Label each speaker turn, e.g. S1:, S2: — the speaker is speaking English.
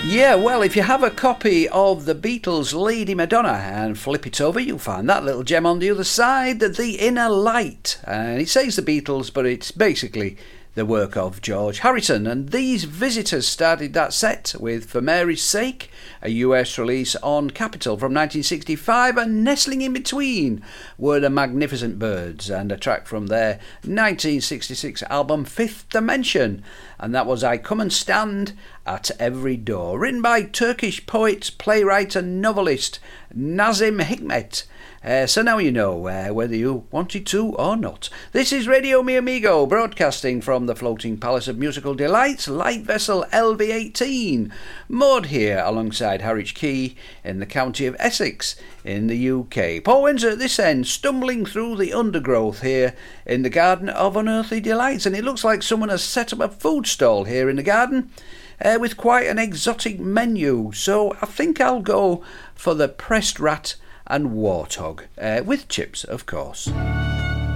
S1: Yeah, well, if you have a copy of the Beatles' Lady Madonna and flip it over, you'll find that little gem on the other side, The Inner Light. And it says the Beatles, but it's basically the work of George Harrison. And these visitors started that set with For Mary's Sake, a US release on Capitol from 1965, and nestling in between were the Magnificent Birds and a track from their 1966 album Fifth Dimension, and that was I Come and Stand at Every Door, written by Turkish poet, playwright and novelist Nazim Hikmet. So now you know whether you wanted to or not. This is Radio Mi Amigo, broadcasting from the floating palace of musical delights, light vessel LV18. Moored here alongside Harwich Quay in the county of Essex in the UK. Paul Windsor at this end, stumbling through the undergrowth here in the Garden of Unearthly Delights. And it looks like someone has set up a food stall here in the garden with quite an exotic menu. So I think I'll go for the pressed rat and warthog, with chips, of course.